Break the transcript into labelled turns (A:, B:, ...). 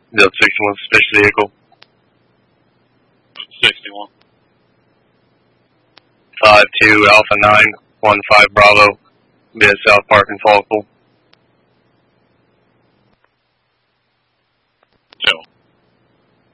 A: Delta 61, suspicious vehicle.
B: 61.
A: 52 Alpha 9, 15 Bravo, via South Park and Falkville.